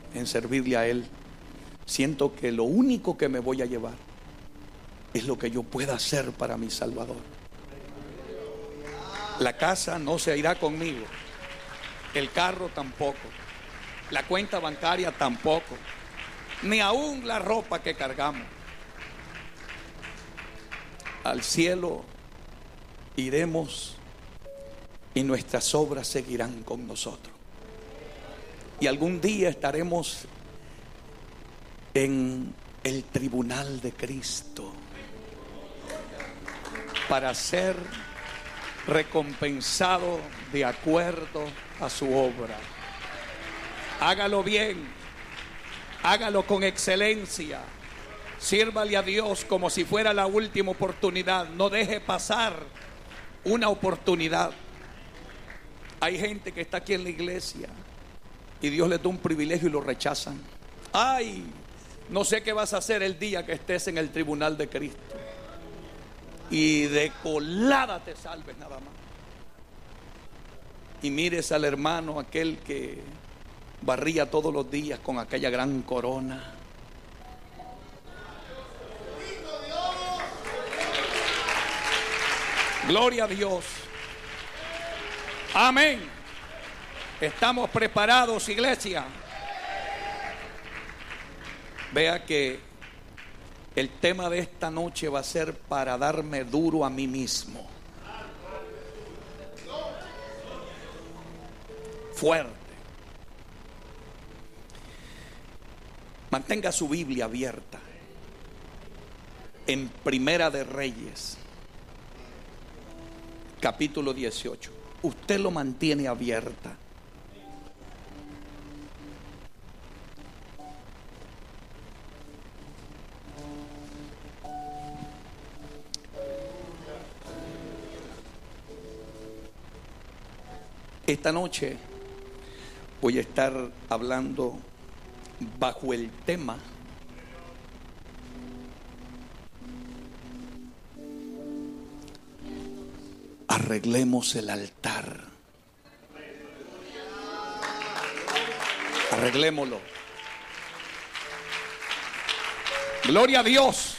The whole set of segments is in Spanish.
en servirle a Él, siento que lo único que me voy a llevar es lo que yo pueda hacer para mi Salvador. La casa no se irá conmigo, el carro tampoco, la cuenta bancaria tampoco, ni aún la ropa que cargamos. Al cielo iremos y nuestras obras seguirán con nosotros. Y algún día estaremos en el tribunal de Cristo para ser recompensado de acuerdo a su obra. Hágalo bien, hágalo con excelencia, sírvale a Dios como si fuera la última oportunidad. No deje pasar una oportunidad. Hay gente que está aquí en la iglesia y Dios les da un privilegio y lo rechazan. Ay, no sé qué vas a hacer el día que estés en el tribunal de Cristo y de colada te salves nada más. Y mires al hermano, aquel que barría todos los días con aquella gran corona. Gloria a Dios. Amén. Estamos preparados, iglesia. Vea que el tema de esta noche va a ser para darme duro a mí mismo. Fuerte. Mantenga su Biblia abierta en Primera de Reyes, capítulo 18. Usted lo mantiene abierta. Esta noche voy a estar hablando bajo el tema arreglemos el altar. Arreglémoslo. Gloria a Dios.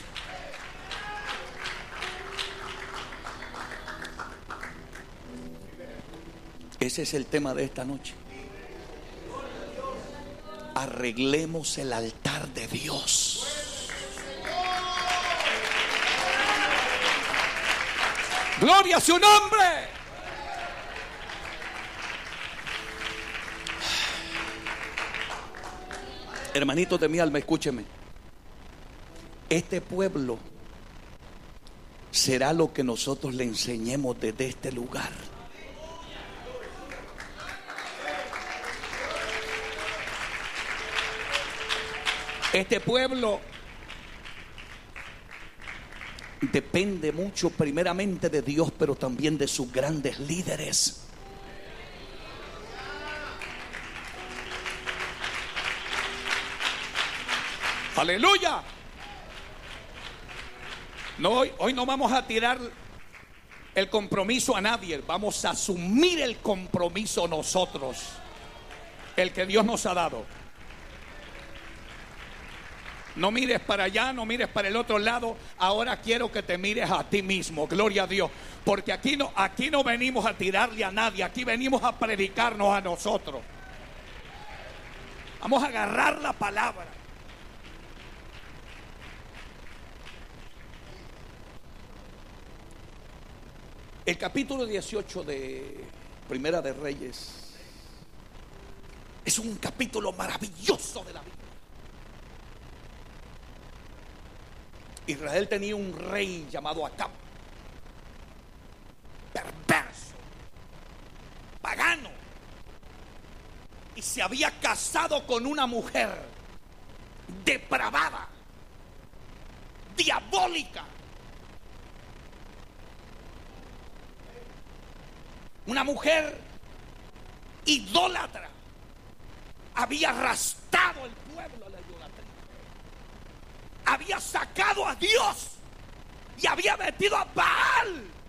Ese es el tema de esta noche. Arreglemos el altar de Dios. Gloria a su nombre. Hermanitos de mi alma, escúcheme. Este pueblo será lo que nosotros le enseñemos desde este lugar. Este pueblo depende mucho primeramente de Dios, pero también de sus grandes líderes. Aleluya. No, hoy no vamos a tirar el compromiso a nadie. Vamos a asumir el compromiso nosotros, el que Dios nos ha dado. No mires para allá, no mires para el otro lado. Ahora quiero que te mires a ti mismo. Gloria a Dios. Porque aquí no venimos a tirarle a nadie. Aquí venimos a predicarnos a nosotros. Vamos a agarrar la palabra. El capítulo 18 de Primera de Reyes es un capítulo maravilloso de la Biblia. Israel tenía un rey llamado Acab, perverso, pagano, y se había casado con una mujer depravada, diabólica, una mujer idólatra. Había arrastrado el pueblo a la idolatría, había sacado a Dios y había metido a Baal.